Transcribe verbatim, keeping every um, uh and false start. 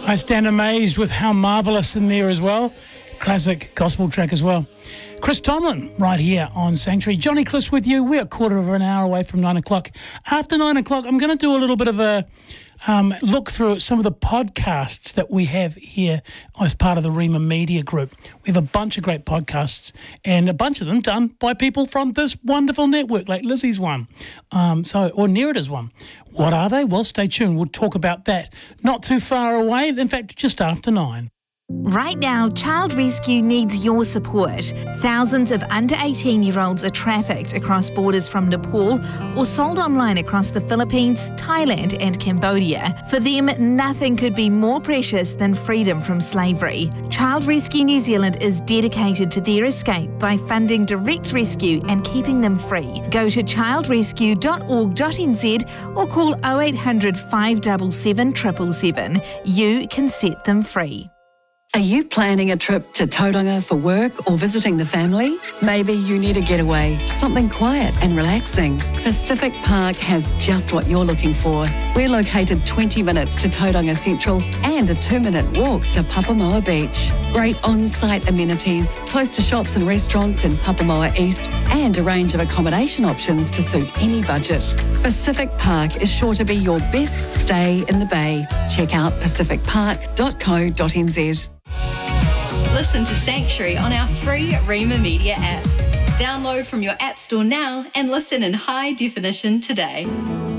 I stand amazed with how marvellous in there as well. Classic gospel track as well. Chris Tomlin right here on Sanctuary. Johnny Cliffs with you. We're a quarter of an hour away from nine o'clock. After nine o'clock, I'm going to do a little bit of a um, look through at some of the podcasts that we have here as part of the Rima Media Group. We have a bunch of great podcasts, and a bunch of them done by people from this wonderful network, like Lizzie's one, um, so or Nerida's one. What are they? Well, stay tuned. We'll talk about that not too far away. In fact, just after nine. Right now, Child Rescue needs your support. Thousands of under eighteen-year-olds are trafficked across borders from Nepal or sold online across the Philippines, Thailand and Cambodia. For them, nothing could be more precious than freedom from slavery. Child Rescue New Zealand is dedicated to their escape by funding direct rescue and keeping them free. Go to child rescue dot org dot n z or call oh eight hundred, five seven seven, seven seven seven. You can set them free. Are you planning a trip to Tauranga for work or visiting the family? Maybe you need a getaway, something quiet and relaxing. Pacific Park has just what you're looking for. We're located twenty minutes to Tauranga Central and a two-minute walk to Papamoa Beach. Great on-site amenities, close to shops and restaurants in Papamoa East, and a range of accommodation options to suit any budget. Pacific Park is sure to be your best stay in the Bay. Check out pacific park dot co dot n z. Listen to Sanctuary on our free Rima Media app. Download from your app store now and listen in high definition today.